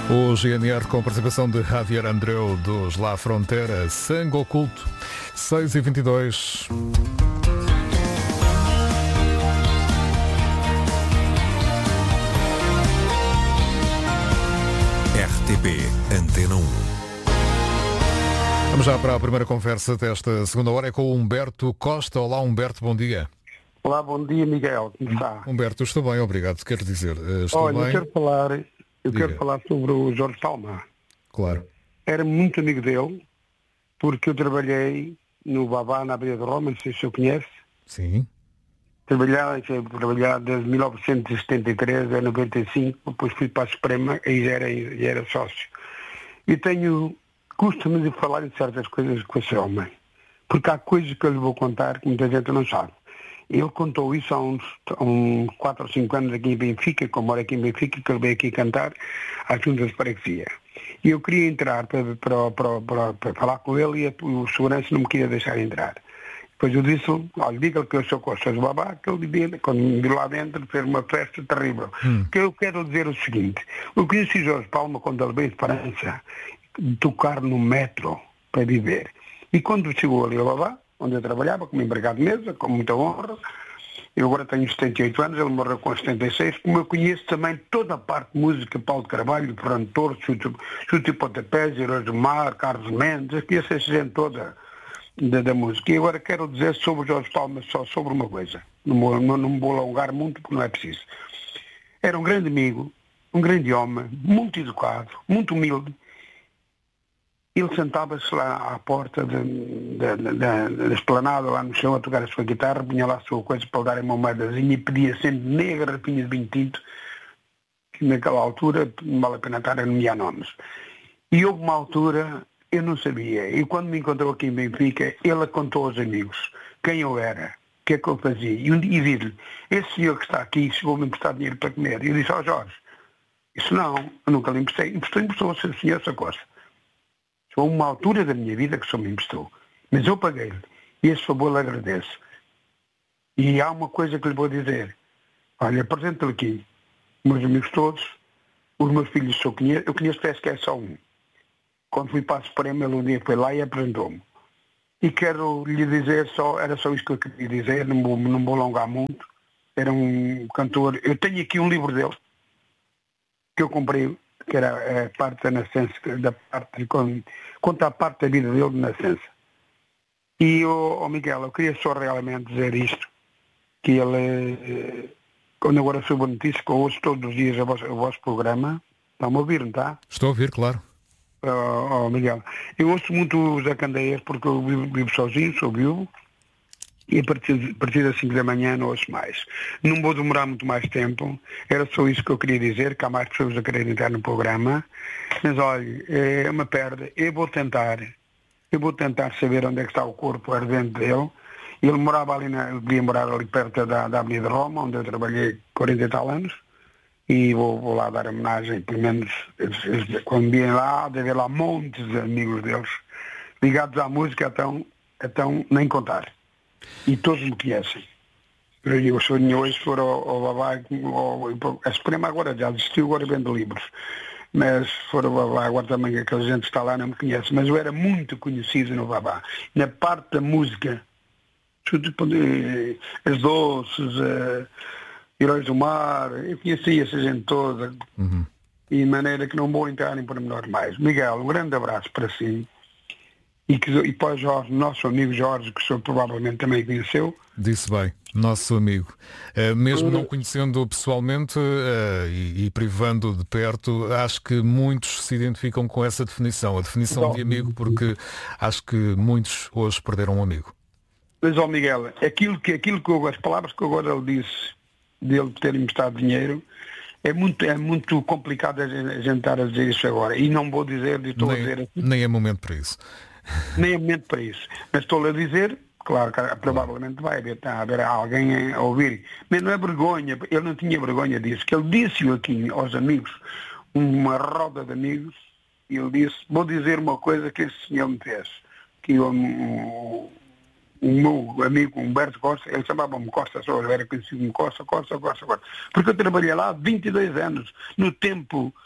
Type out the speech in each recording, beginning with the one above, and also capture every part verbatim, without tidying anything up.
O G N R com participação de Javier Andreu dos La Frontera, Sangue Oculto, seis e vinte e dois. R T P Antena um. Vamos já para a primeira conversa desta segunda hora, é com o Humberto Costa. Olá Humberto, bom dia. Olá, bom dia Miguel, como está? Humberto, estou bem, obrigado, quero dizer, estou Olha, bem. eu quero falar, eu Diga. quero falar sobre o Jorge Palma. Claro. Era muito amigo dele, porque eu trabalhei no Babá, na Avenida de Roma, não sei se o conhece. Sim. Trabalhei, trabalhei desde mil novecentos e setenta e três a noventa e cinco, depois fui para a Suprema e já era, já era sócio. E tenho, custa-me de falar em certas coisas com esse homem, porque há coisas que eu lhe vou contar que muita gente não sabe. Ele contou isso há uns, há uns quatro ou cinco anos aqui em Benfica, como mora aqui em Benfica, que ele veio aqui cantar à Junta de Freguesia. E eu queria entrar para, para, para, para, para falar com ele e a, o segurança não me queria deixar entrar. Depois eu disse, olha, diga-lhe que eu sou Costa do Babá, que ele dizia, quando me viu lá dentro, fez uma festa terrível. Hum. Que eu quero dizer o seguinte, eu conheci Jorge Palma quando ele veio de França, tocar no metro para viver. E quando chegou ali ao Babá, onde eu trabalhava como empregado de mesa, com muita honra, eu agora tenho setenta e oito anos, ele morreu com setenta e seis, como eu conheço também toda a parte de música, Paulo de Carvalho, Fernando Torres, Chute, Chute e Pontapés, Heróis do Mar, Carlos Mendes, eu conheço essa gente toda da, da música. E agora quero dizer sobre o Jorge Palma só sobre uma coisa, não, vou, não, não me vou alongar muito porque não é preciso. Era um grande amigo, um grande homem, muito educado, muito humilde. Ele sentava-se lá à porta da, da, da, da esplanada, lá no chão, a tocar a sua guitarra, punha lá a sua coisa para lhe darem uma moedazinha e pedia sempre nem a garrafinha de vinho tinto, que naquela altura não vale a pena estar a nomear nomes. E houve uma altura, eu não sabia, e quando me encontrou aqui em Benfica, ele contou aos amigos quem eu era, o que é que eu fazia, e, um, e disse-lhe, esse senhor que está aqui chegou-me a emprestar dinheiro para comer. E eu disse, ó oh, Jorge, isso não, eu nunca lhe emprestei, emprestou, emprestou o senhor Sacosta. Foi uma altura da minha vida que só me emprestou. Mas eu paguei-lhe. E esse favor lhe agradeço. E há uma coisa que lhe vou dizer. Olha, apresento-lhe aqui. Meus amigos todos, os meus filhos eu conheço. Eu conheço até sequer só um. Quando fui para a Suprema, ele um dia foi lá e apresentou-me. E quero lhe dizer só, era só isso que eu queria dizer, não vou, não vou alongar muito. Era um cantor. Eu tenho aqui um livro dele, que eu comprei, que era a parte da nascença, da parte de, conta a parte da vida dele de nascença. E, oh, oh Miguel, eu queria só realmente dizer isto, que ele, quando agora soube a notícia, que eu ouço todos os dias o vosso, o vosso programa, está-me a ouvir, não está? Estou a ouvir, claro. Oh, oh Miguel, eu ouço muito os Zé Candeias porque eu vivo, vivo sozinho, sou viúvo, e a partir, a partir das cinco da manhã não ouço mais. Não vou demorar muito mais tempo, era só isso que eu queria dizer, que há mais pessoas a querer entrar no programa, mas olha, é uma perda, eu vou tentar, eu vou tentar saber onde é que está o corpo ardente dele. Ele morava ali, na, ele devia morar ali perto da, da Avenida de Roma, onde eu trabalhei quarenta e tal anos, e vou, vou lá dar homenagem, pelo menos, eles, eles, quando vêm lá, deve haver lá montes de amigos deles, ligados à música, então, então nem contar. E todos me conhecem. Eu sou hoje for ao, ao Babá, ao, a Suprema agora já desistiu, agora vende livros. Mas for ao Babá, agora também aquela gente que está lá não me conhece. Mas eu era muito conhecido no Babá. Na parte da música, as doces, uh, Heróis do Mar, eu conhecia essa gente toda. Uhum. E de maneira que não vou entrar em pormenor mais. Miguel, um grande abraço para si. E, que, e para o Jorge, nosso amigo Jorge, que o senhor provavelmente também conheceu. Disse bem, nosso amigo. Uh, mesmo não conhecendo pessoalmente uh, e, e privando de perto, acho que muitos se identificam com essa definição, a definição então, de amigo, porque acho que muitos hoje perderam um amigo. Mas, ó Miguel, aquilo que, aquilo que eu, as palavras que agora ele disse, dele ter emprestado dinheiro, é muito, é muito complicado a gente estar a dizer isso agora. E não vou dizer, estou nem, a dizer... Nem é momento para isso. Nem é momento para isso. Mas estou a dizer, claro que provavelmente vai haver, tá, haver alguém a ouvir. Mas não é vergonha, ele não tinha vergonha disso, que ele disse aqui aos amigos, uma roda de amigos, e ele disse, vou dizer uma coisa que esse senhor me fez. Que eu, um, o meu amigo Humberto Costa, ele chamava-me Costa só, eu era conhecido como Costa, Costa, Costa, Costa. Porque eu trabalhei lá há vinte e dois anos, no tempo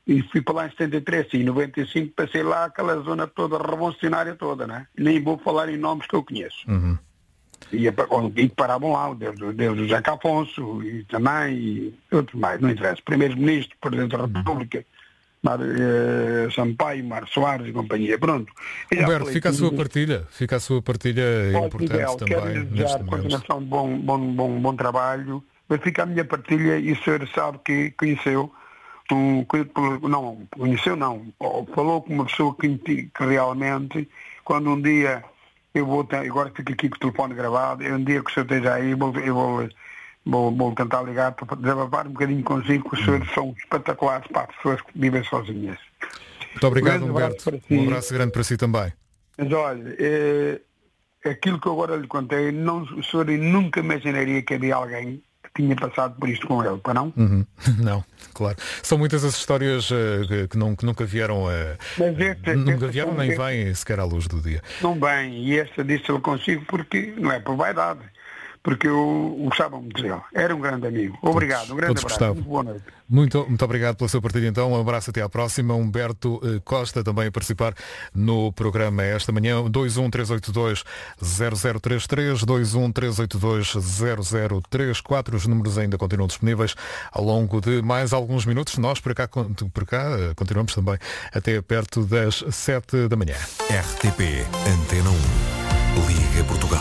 E fui para lá em setenta e três e em noventa e cinco passei lá aquela zona toda revolucionária toda, né? Nem vou falar em nomes que eu conheço. Uhum. E, e paravam lá, desde, desde o José Afonso e também e outros mais, não interessa. Primeiro-Ministro, Presidente da República, Mar, eh, Sampaio, Mário Soares e companhia. Pronto. Humberto, fica a sua partilha, fica a sua partilha importante Miguel, também. Quero desejar continuação de bom, bom, bom, bom trabalho, mas fica a minha partilha e o senhor sabe que conheceu, um, não, conheceu não, falou com uma pessoa que, que realmente, quando um dia eu vou, agora fico aqui com o telefone gravado, um dia que o senhor esteja aí, eu vou, eu vou, vou, vou tentar ligar para desabafar um bocadinho consigo, que os senhores são espetaculares para as pessoas que vivem sozinhas. Muito obrigado, Humberto. Um abraço grande para si também. Mas olha, é, aquilo que eu agora lhe contei, não, o senhor nunca imaginaria que havia alguém que tinha passado por isto com ele, para não? Uhum. Não, claro. São muitas as histórias uh, que, não, que nunca vieram, uh, Mas este, nunca este, vieram nem vêm sequer à luz do dia. Não bem, e esta disse eu consigo porque não é por vaidade, porque eu gostava muito dele. Era um grande amigo. Obrigado, um grande todos abraço. Muito boa noite. Muito, muito obrigado pela sua partilha então. Um abraço até à próxima. Humberto Costa também a participar no programa esta manhã. dois um três oito dois zero zero três três, dois um três oito dois zero zero três quatro. Os números ainda continuam disponíveis ao longo de mais alguns minutos. Nós por cá, por cá continuamos também até perto das sete da manhã. R T P Antena um. Liga Portugal.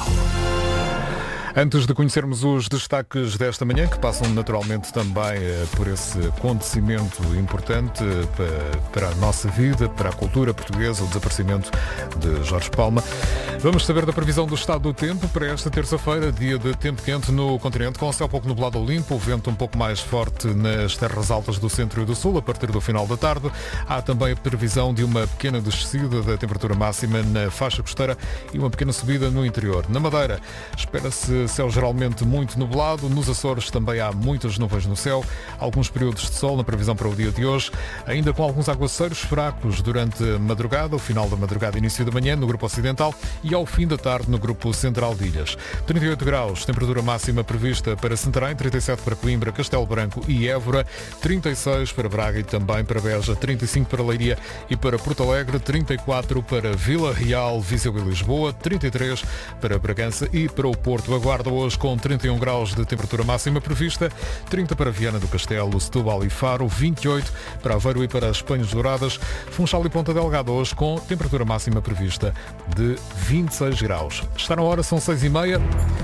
Antes de conhecermos os destaques desta manhã, que passam naturalmente também por esse acontecimento importante para a nossa vida, para a cultura portuguesa, o desaparecimento de Jorge Palma, vamos saber da previsão do estado do tempo para esta terça-feira, dia de tempo quente no continente, com o céu pouco nublado ou limpo, o vento um pouco mais forte nas terras altas do centro e do sul, a partir do final da tarde. Há também a previsão de uma pequena descida da temperatura máxima na faixa costeira e uma pequena subida no interior. Na Madeira, espera-se céu geralmente muito nublado. Nos Açores também há muitas nuvens no céu. Alguns períodos de sol na previsão para o dia de hoje. Ainda com alguns aguaceiros fracos durante a madrugada, o final da madrugada e início da manhã no grupo ocidental e ao fim da tarde no grupo central de ilhas. trinta e oito graus, temperatura máxima prevista para Santarém, trinta e sete para Coimbra, Castelo Branco e Évora, trinta e seis para Braga e também para Beja, trinta e cinco para Leiria e para Porto Alegre, trinta e quatro para Vila Real, Viseu e Lisboa, trinta e três para Bragança e para o Porto. Aguarda hoje com trinta e um graus de temperatura máxima prevista, trinta para Viana do Castelo, Setúbal e Faro, vinte e oito para Aveiro e para as Espanhas Douradas, Funchal e Ponta Delgada hoje com temperatura máxima prevista de vinte e seis graus. Está na hora, são seis e meia.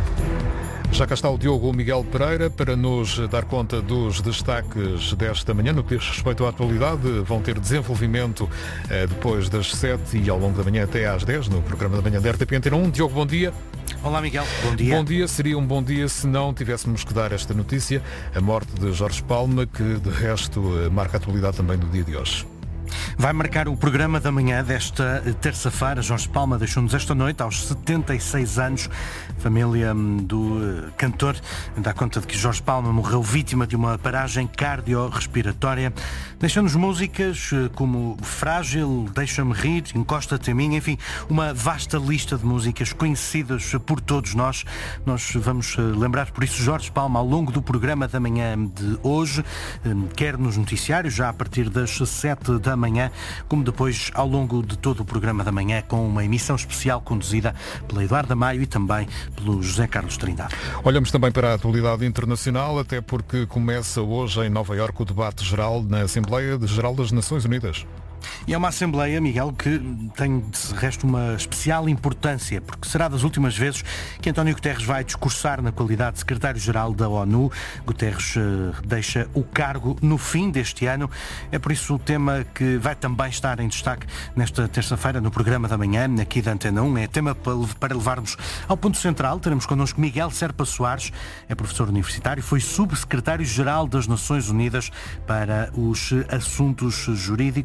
Já cá está o Diogo Miguel Pereira para nos dar conta dos destaques desta manhã. No que diz respeito à atualidade, vão ter desenvolvimento eh, depois das sete e ao longo da manhã até às dez no programa da manhã da R T P Antena um. Diogo, bom dia. Olá Miguel, bom dia. Bom dia, seria um bom dia se não tivéssemos que dar esta notícia, a morte de Jorge Palma, que de resto marca a atualidade também no dia de hoje. Vai marcar o programa da manhã desta terça-feira. Jorge Palma deixou-nos esta noite, aos setenta e seis anos. A família do cantor dá conta de que Jorge Palma morreu vítima de uma paragem cardiorrespiratória. Deixando-nos músicas como Frágil, Deixa-me Rir, Encosta-te a mim, enfim, uma vasta lista de músicas conhecidas por todos nós. Nós vamos lembrar por isso Jorge Palma ao longo do programa da manhã de hoje, quer nos noticiários, já a partir das sete da manhã, como depois ao longo de todo o programa da manhã, com uma emissão especial conduzida pela Eduarda Maio e também pelo José Carlos Trindade. Olhamos também para a atualidade internacional, até porque começa hoje em Nova Iorque o debate geral na Assembleia Geral das Nações Unidas. E é uma Assembleia, Miguel, que tem de resto uma especial importância, porque será das últimas vezes que António Guterres vai discursar na qualidade de secretário-geral da ONU. Guterres uh, deixa o cargo no fim deste ano. É por isso o tema que vai também estar em destaque nesta terça-feira no programa da manhã, aqui da Antena um. É tema para levarmos ao ponto central. Teremos connosco Miguel Serpa Soares, é professor universitário, foi subsecretário-geral das Nações Unidas para os assuntos jurídicos.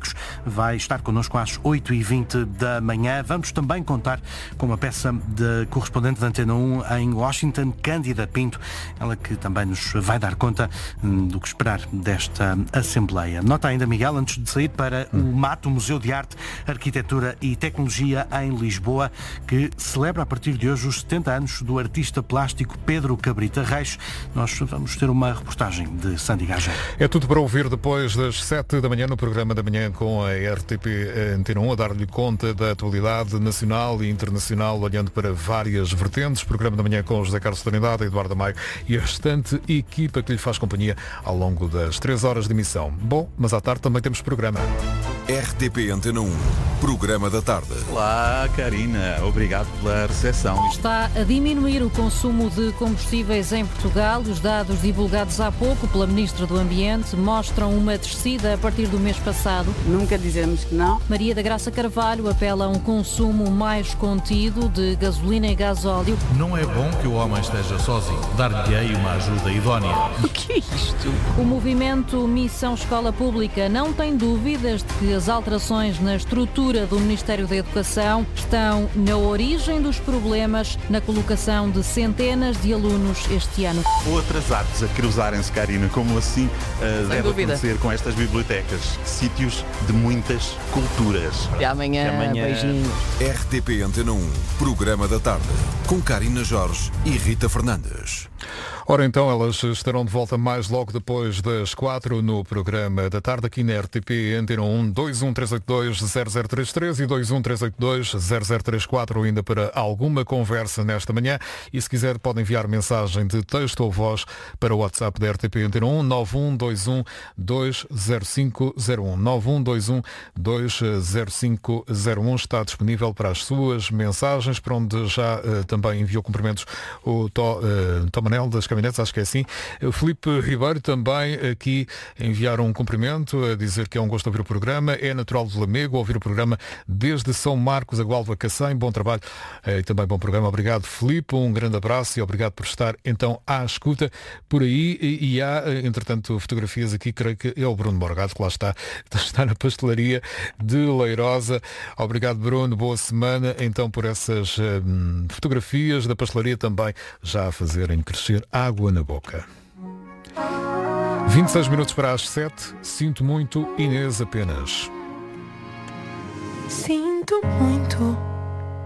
vai estar connosco às oito e vinte da manhã. Vamos também contar com uma peça de correspondente da Antena um em Washington, Cândida Pinto, ela que também nos vai dar conta do que esperar desta Assembleia. Nota ainda, Miguel, antes de sair, para o MAT, o Museu de Arte, Arquitetura e Tecnologia em Lisboa, que celebra a partir de hoje os setenta anos do artista plástico Pedro Cabrita Reis. Nós vamos ter uma reportagem de Sandy Gaja. É tudo para ouvir depois das sete da manhã no programa da manhã com a R T P Antena um, a dar-lhe conta da atualidade nacional e internacional, olhando para várias vertentes. Programa da manhã com José Carlos Trindade, Eduardo Maio e a restante equipa que lhe faz companhia ao longo das três horas de emissão. Bom, mas à tarde também temos programa. R T P Antena um, programa da tarde. Olá, Karina. Obrigado pela recepção. Está a diminuir o consumo de combustíveis em Portugal. Os dados divulgados há pouco pela Ministra do Ambiente mostram uma descida a partir do mês passado. Nunca dizemos que não. Maria da Graça Carvalho apela a um consumo mais contido de gasolina e gasóleo. Não é bom que o homem esteja sozinho. Dar-lhe-ei uma ajuda idónea. O que é isto? O movimento Missão Escola Pública não tem dúvidas de que as alterações na estrutura do Ministério da Educação estão na origem dos problemas na colocação de centenas de alunos este ano. Outras artes a cruzarem-se, Karina, como assim uh, deve dúvida. acontecer com estas bibliotecas. Sítios de muitas culturas. Até amanhã. Até amanhã. Beijinhos. R T P Antena um, programa da tarde, com Karina Jorge e Rita Fernandes. Ora então, elas estarão de volta mais logo depois das quatro no programa da tarde aqui na R T P Antena um, dois um três oito dois zero zero três três e dois um três oito dois zero zero três quatro ainda para alguma conversa nesta manhã. E se quiser pode enviar mensagem de texto ou voz para o WhatsApp da R T P Antena um, nove um dois um dois zero cinco zero um, nove um dois um dois zero cinco zero um. Está disponível para as suas mensagens, para onde já uh, também enviou cumprimentos o Tó, uh, Tó Manel das Caminhonetes, acho que é assim. O Filipe Ribeiro também aqui enviar um cumprimento, a dizer que é um gosto ouvir o programa, é natural de Lamego, ouvir o programa desde São Marcos, a Gualva Cacém, bom trabalho e também bom programa. Obrigado, Filipe, um grande abraço e obrigado por estar então à escuta por aí. E, e há, entretanto, fotografias aqui, creio que é o Bruno Morgado, que lá está, está na pastelaria de Leirosa. Obrigado, Bruno, boa semana então por essas hum, fotografias da pastelaria também já a fazerem crescer água na boca. vinte e seis minutos para as sete. Sinto muito, Inês apenas. Sinto muito.